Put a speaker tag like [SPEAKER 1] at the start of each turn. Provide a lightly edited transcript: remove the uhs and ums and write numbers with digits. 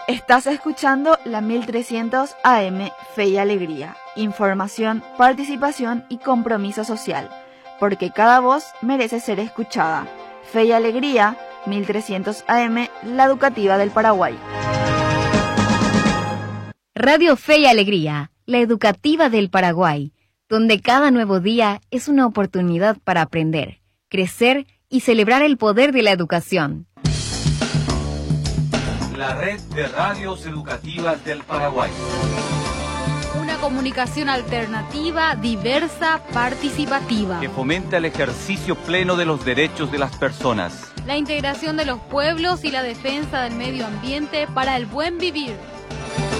[SPEAKER 1] Estás escuchando la 1300 AM Fe y Alegría. Información, participación y compromiso social. Porque cada voz merece ser escuchada. Fe y Alegría, 1300 AM, la educativa del Paraguay.
[SPEAKER 2] Radio Fe y Alegría, la educativa del Paraguay, donde cada nuevo día es una oportunidad para aprender, crecer y celebrar el poder de la educación.
[SPEAKER 3] La red de radios educativas del Paraguay.
[SPEAKER 4] Una comunicación alternativa, diversa, participativa.
[SPEAKER 3] Que fomenta el ejercicio pleno de los derechos de las personas.
[SPEAKER 4] La integración de los pueblos y la defensa del medio ambiente para el buen vivir.